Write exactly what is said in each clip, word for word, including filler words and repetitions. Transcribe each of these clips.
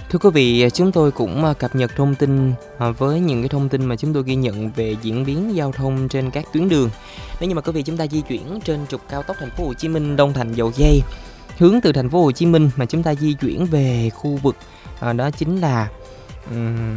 Thưa quý vị, chúng tôi cũng à, cập nhật thông tin à, với những cái thông tin mà chúng tôi ghi nhận về diễn biến giao thông trên các tuyến đường. Nếu như mà quý vị chúng ta di chuyển trên trục cao tốc Thành phố Hồ Chí Minh Long Thành Dầu Giây, hướng từ Thành phố Hồ Chí Minh mà chúng ta di chuyển về khu vực à, đó chính là um,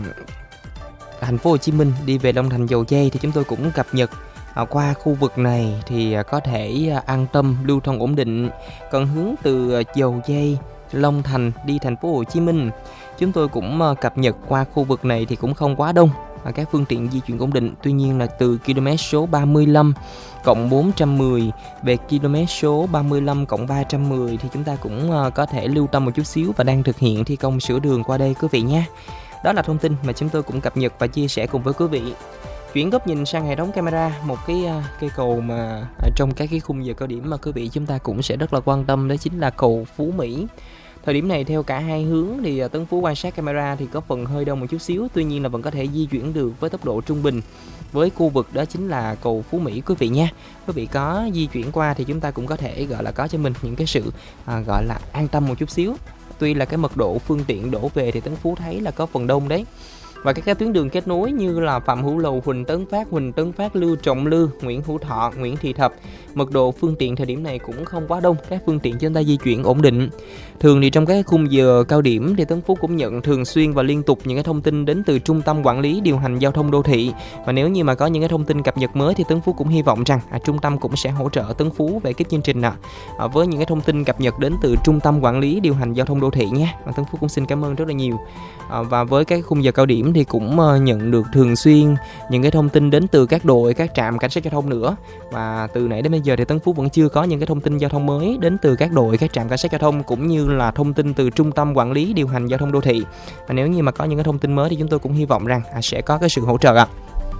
Thành phố Hồ Chí Minh đi về Long Thành Dầu Giây, thì chúng tôi cũng cập nhật à, qua khu vực này thì à, có thể à, an tâm lưu thông ổn định. Còn hướng từ à, Dầu Giây, Long Thành đi Thành phố Hồ Chí Minh, chúng tôi cũng uh, cập nhật qua khu vực này thì cũng không quá đông, uh, các phương tiện di chuyển ổn định. Tuy nhiên là từ km số ba mươi lăm cộng bốn trăm mười về km số ba mươi lăm cộng ba trăm mười thì chúng ta cũng uh, có thể lưu tâm một chút xíu và đang thực hiện thi công sửa đường qua đây quý vị nhé. Đó là thông tin mà chúng tôi cũng cập nhật và chia sẻ cùng với quý vị. Chuyển góc nhìn sang hệ thống camera, một cái uh, cây cầu mà uh, trong các cái khung giờ cao điểm mà quý vị chúng ta cũng sẽ rất là quan tâm, đó chính là cầu Phú Mỹ. Thời điểm này theo cả hai hướng thì Tấn Phú quan sát camera thì có phần hơi đông một chút xíu, tuy nhiên là vẫn có thể di chuyển được với tốc độ trung bình với khu vực đó chính là cầu Phú Mỹ quý vị nha. Quý vị có di chuyển qua thì chúng ta cũng có thể gọi là có cho mình những cái sự à, gọi là an tâm một chút xíu. Tuy là cái mật độ phương tiện đổ về thì Tấn Phú thấy là có phần đông đấy. Và các cái tuyến đường kết nối như là Phạm Hữu Lầu, Huỳnh Tấn Phát, Huỳnh Tấn Phát, Lưu Trọng Lư, Nguyễn Hữu Thọ, Nguyễn Thị Thập, mật độ phương tiện thời điểm này cũng không quá đông, các phương tiện chúng ta di chuyển ổn định. Thường thì trong các khung giờ cao điểm thì Tấn Phú cũng nhận thường xuyên và liên tục những cái thông tin đến từ Trung tâm Quản lý Điều hành Giao thông Đô thị. Và nếu như mà có những cái thông tin cập nhật mới thì Tấn Phú cũng hy vọng rằng à, trung tâm cũng sẽ hỗ trợ Tấn Phú về cái chương trình nào à, với những cái thông tin cập nhật đến từ Trung tâm Quản lý Điều hành Giao thông Đô thị nhé. Và Tấn Phú cũng xin cảm ơn rất là nhiều. À, và với các khung giờ cao điểm thì cũng uh, nhận được thường xuyên những cái thông tin đến từ các đội, các trạm cảnh sát giao thông nữa. Và từ nãy đến bây giờ thì Tấn Phú vẫn chưa có những cái thông tin giao thông mới đến từ các đội, các trạm cảnh sát giao thông cũng như là thông tin từ Trung tâm Quản lý Điều hành Giao thông Đô thị. Và nếu như mà có những cái thông tin mới thì chúng tôi cũng hy vọng rằng à, sẽ có cái sự hỗ trợ ạ. À.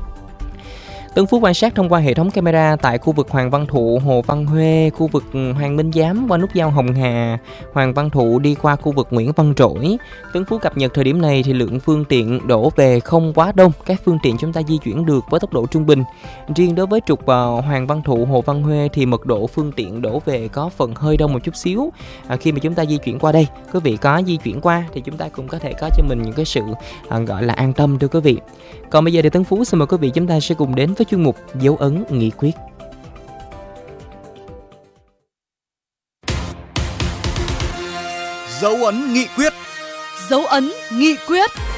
Tấn Phú quan sát thông qua hệ thống camera tại khu vực Hoàng Văn Thụ, Hồ Văn Huê, khu vực Hoàng Minh Giám qua nút giao Hồng Hà, Hoàng Văn Thụ đi qua khu vực Nguyễn Văn Trỗi. Tấn Phú cập nhật thời điểm này thì lượng phương tiện đổ về không quá đông, các phương tiện chúng ta di chuyển được với tốc độ trung bình. Riêng đối với trục uh, Hoàng Văn Thụ, Hồ Văn Huê thì mật độ phương tiện đổ về có phần hơi đông một chút xíu. À, khi mà chúng ta di chuyển qua đây, quý vị có di chuyển qua thì chúng ta cũng có thể có cho mình những cái sự uh, gọi là an tâm thưa quý vị. Còn bây giờ thì Tấn Phú xin mời quý vị chúng ta sẽ cùng đến với chuyên mục Dấu ấn nghị quyết. Dấu ấn nghị quyết. Dấu ấn nghị quyết.